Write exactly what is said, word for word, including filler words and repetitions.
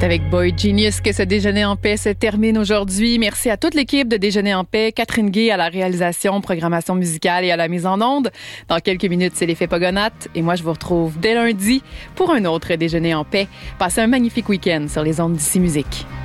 C'est avec Boy Genius que ce Déjeuner en paix se termine aujourd'hui. Merci à toute l'équipe de Déjeuner en paix, Catherine Gay à la réalisation, programmation musicale et à la mise en onde. Dans quelques minutes, c'est l'effet Pogonatte et moi, je vous retrouve dès lundi pour un autre Déjeuner en paix. Passez un magnifique week-end sur les ondes d'Ici Musique.